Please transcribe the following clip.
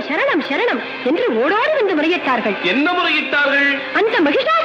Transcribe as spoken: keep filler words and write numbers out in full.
சரணம் சரணம் என்று ஓடோடி வந்து முறையிட்டார்கள். என்ன முறையிட்டார்கள்? அந்த மகிஷா